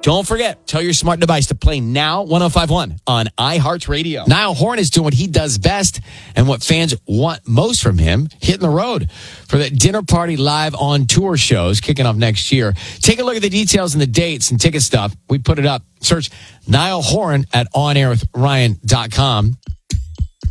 Don't forget, tell your smart device to play Now 105.1 on iHeartRadio. Niall Horan is doing what he does best and what fans want most from him, hitting the road for the Dinner Party Live on Tour shows kicking off next year. Take a look at the details and the dates and ticket stuff. We put it up. Search Niall Horan at onairwithryan.com.